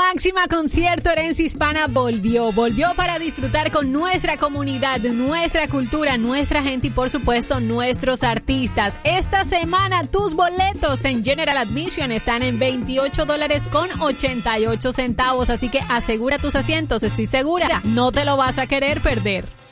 Máxima Concierto Herencia Hispana volvió para disfrutar con nuestra comunidad, nuestra cultura, nuestra gente y por supuesto nuestros artistas. Esta semana tus boletos en General Admission están en $28.88, así que asegura tus asientos, estoy segura, no te lo vas a querer perder.